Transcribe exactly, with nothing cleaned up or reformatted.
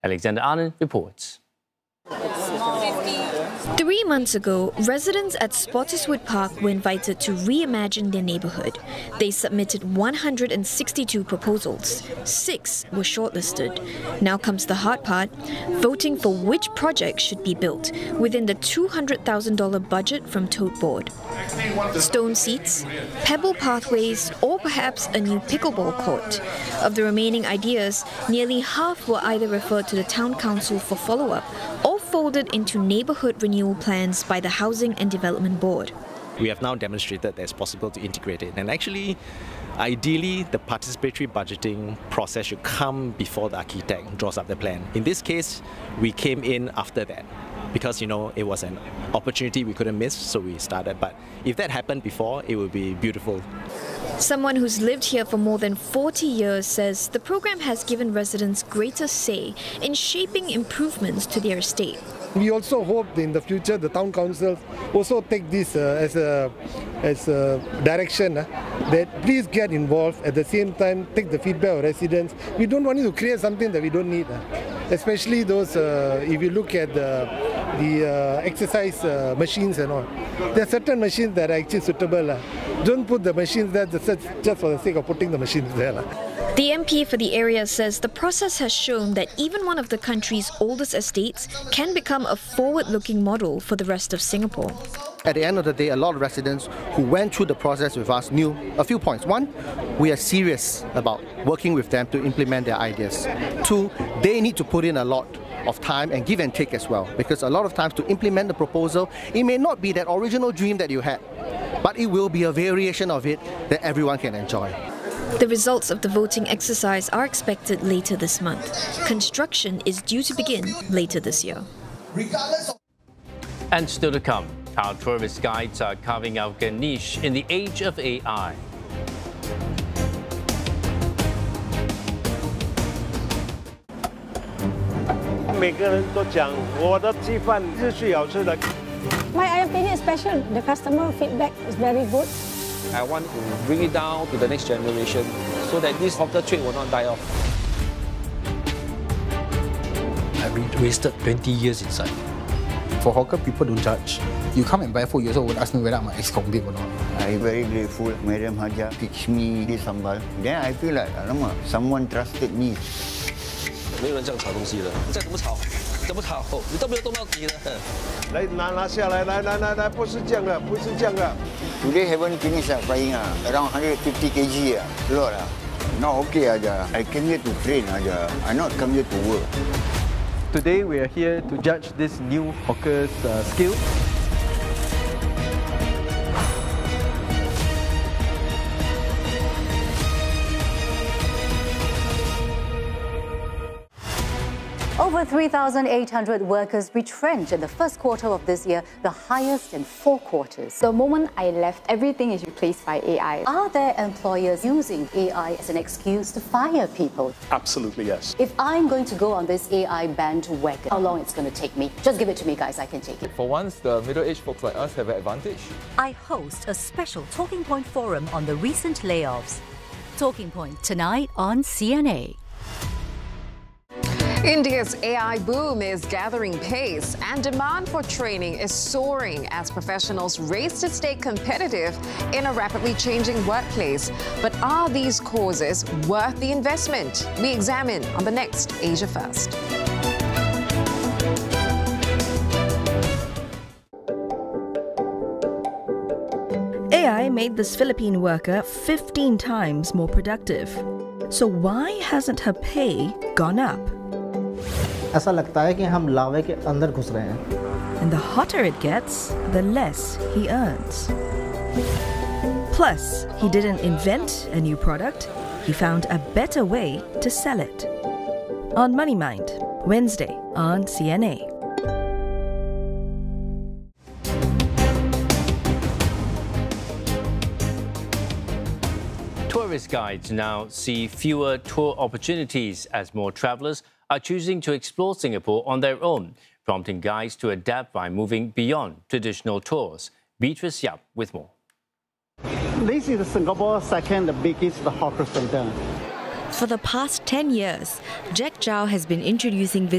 Alexander Anand reports. Three months ago, residents at Spottiswoode Park were invited to reimagine their neighbourhood. They submitted one hundred sixty-two proposals. Six were shortlisted. Now comes the hard part, voting for which project should be built within the two hundred thousand dollars budget from Tote Board. Stone seats, pebble pathways, or perhaps a new pickleball court. Of the remaining ideas, nearly half were either referred to the Town Council for follow-up or folded into neighbourhood renewal plans by the Housing and Development Board. We have now demonstrated that it's possible to integrate it, and actually, ideally, the participatory budgeting process should come before the architect draws up the plan. In this case, we came in after that because, you know, it was an opportunity we couldn't miss, so we started. But if that happened before, it would be beautiful. Someone who's lived here for more than forty years says the program has given residents greater say in shaping improvements to their estate. We also hope in the future the town councils also take this uh, as a as a direction uh, that please get involved. At the same time, take the feedback of residents. We don't want you to create something that we don't need, uh, especially those. Uh, if you look at the the uh, exercise uh, machines and all, there are certain machines that are actually suitable. Uh. Don't put the machines there just for the sake of putting the machines there. Uh. The M P for the area says the process has shown that even one of the country's oldest estates can become a forward-looking model for the rest of Singapore. At the end of the day, a lot of residents who went through the process with us knew a few points. One, we are serious about working with them to implement their ideas. Two, they need to put in a lot of time and give and take as well, because a lot of times to implement the proposal, it may not be that original dream that you had, but it will be a variation of it that everyone can enjoy. The results of the voting exercise are expected later this month. Construction is due to begin later this year. And still to come, how tourist guides are carving out a niche in the age of A I. My ayam penyet is special. The customer feedback is very good. I want to bring it down to the next generation so that this hawker trade will not die off. I've wasted twenty years inside. For hawker, people don't judge. You come and buy food, you also would ask me whether I'm an ex-convict or not. I'm very grateful. Madam Haja teach me this sambal. Then I feel like, alamak, someone trusted me. 没有人这样炒东西的，你再怎么炒，怎么炒，你都没有动到底的。 来拿拿下来，来来来来，不是这样的，不是这样的。 Today haven't finished uh, frying uh, around one hundred fifty kilograms uh, lot uh. Now okay aja. I came here to train aja. I not come here to work. Today we are here to judge this new hawker's uh, skill. Over three thousand eight hundred workers retrenched in the first quarter of this year, the highest in four quarters. The moment I left, everything is replaced by A I. Are there employers using A I as an excuse to fire people? Absolutely, yes. If I'm going to go on this A I bandwagon, how long it's going to take me? Just give it to me, guys, I can take it. For once, the middle-aged folks like us have an advantage. I host a special Talking Point forum on the recent layoffs. Talking Point tonight on C N A. India's A I boom is gathering pace and demand for training is soaring as professionals race to stay competitive in a rapidly changing workplace. But are these courses worth the investment? We examine on the next Asia First. A I made this Philippine worker fifteen times more productive. So why hasn't her pay gone up? ऐसा लगता है कि हम लावे के अंदर घुस रहे हैं. And the hotter it gets, the less he earns. Plus, he didn't invent a new product, he found a better way to sell it. On Money Mind, Wednesday on C N A. Tourist guides now see fewer tour opportunities as more travellers are choosing to explore Singapore on their own, prompting guides to adapt by moving beyond traditional tours. Beatrice Yap with more. This is Singapore's second biggest hawker centre. For the past ten years, Jack Chow has been introducing visitors